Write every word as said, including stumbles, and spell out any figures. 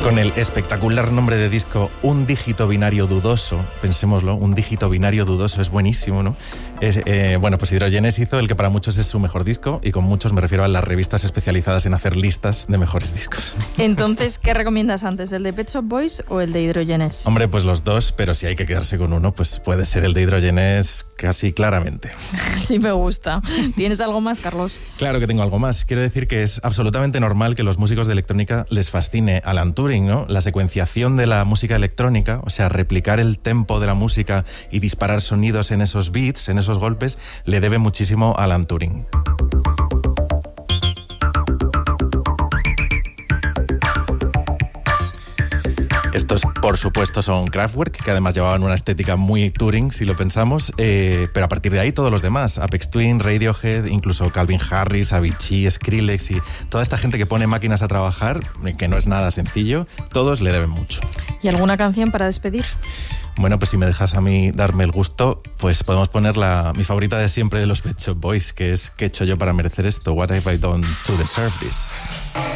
con el espectacular nombre de disco Un dígito binario dudoso. Pensémoslo, un dígito binario dudoso es buenísimo, ¿no? Es, eh, bueno, pues Hydrogenes hizo el que para muchos es su mejor disco, y con muchos me refiero a las revistas especializadas en hacer listas de mejores discos. Entonces, ¿qué recomiendas antes, el de Pet Shop Boys o el de Hydrogenes? Hombre, pues los dos, pero si hay que quedarse con uno, pues puede ser el de Hydrogenes casi claramente. Sí, me gusta. ¿Tienes algo más, Carlos? Claro que tengo algo más. Quiero decir que es absolutamente normal que los músicos de electrónica les fascine Alan Turing, ¿no? La secuenciación de la música electrónica, o sea, replicar el tempo de la música y disparar sonidos en esos beats, en esos golpes, le debe muchísimo a Alan Turing. Estos, por supuesto, son Kraftwerk, que además llevaban una estética muy Turing, si lo pensamos, eh, pero a partir de ahí todos los demás, Aphex Twin, Radiohead, incluso Calvin Harris, Avicii, Skrillex y toda esta gente que pone máquinas a trabajar, que no es nada sencillo, todos le deben mucho. ¿Y alguna canción para despedir? Bueno, pues si me dejas a mí darme el gusto, pues podemos poner la, mi favorita de siempre de los Pet Shop Boys, que es ¿qué he hecho yo para merecer esto? What have I done to deserve this?